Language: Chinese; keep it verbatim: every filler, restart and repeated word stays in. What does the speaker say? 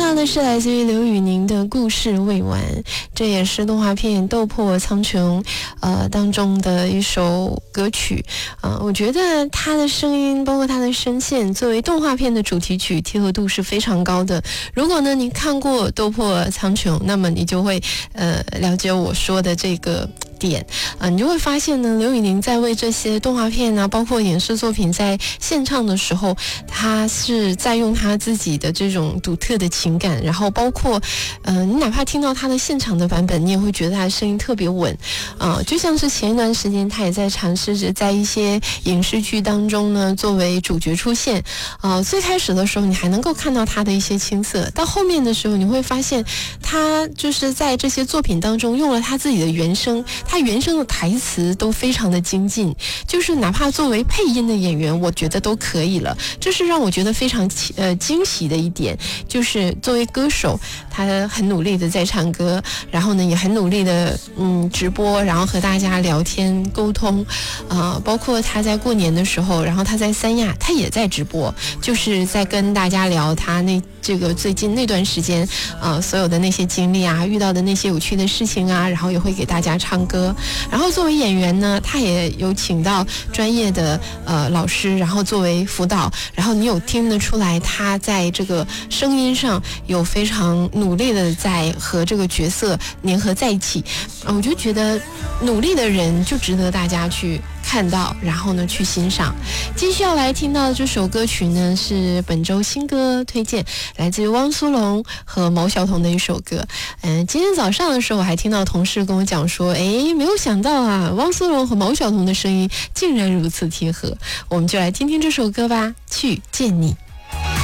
到的是来自于刘宇宁的故事未完，这也是动画片《斗破苍穹》呃当中的一首歌曲啊、呃。我觉得他的声音包括他的声线作为动画片的主题曲贴合度是非常高的。如果呢你看过《斗破苍穹》，那么你就会呃了解我说的这个点啊、呃，你就会发现呢，刘宇宁在为这些动画片啊，包括影视作品在献唱的时候，他是在用他自己的这种独特的情感，然后包括，呃，你哪怕听到他的现场的版本，你也会觉得他的声音特别稳啊、呃，就像是前一段时间他也在尝试着在一些影视剧当中呢作为主角出现啊、呃，最开始的时候你还能够看到他的一些青涩，到后面的时候你会发现他就是在这些作品当中用了他自己的原声。他原声的台词都非常的精进，就是哪怕作为配音的演员，我觉得都可以了。这是让我觉得非常呃惊喜的一点，就是作为歌手，他很努力的在唱歌，然后呢也很努力的嗯直播，然后和大家聊天沟通，啊、呃，包括他在过年的时候，然后他在三亚，他也在直播，就是在跟大家聊他那这个最近那段时间啊、呃、所有的那些经历啊，遇到的那些有趣的事情啊，然后也会给大家唱歌。然后作为演员呢，他也有请到专业的呃老师，然后作为辅导，然后你有听得出来他在这个声音上有非常努力的在和这个角色粘合在一起，我就觉得努力的人就值得大家去看到，然后呢去欣赏。继续要来听到的这首歌曲呢是本周新歌推荐，来自于汪苏泷和毛晓彤的一首歌。嗯，今天早上的时候我还听到同事跟我讲说，诶，没有想到啊，汪苏泷和毛晓彤的声音竟然如此贴合。我们就来听听这首歌吧，去见你。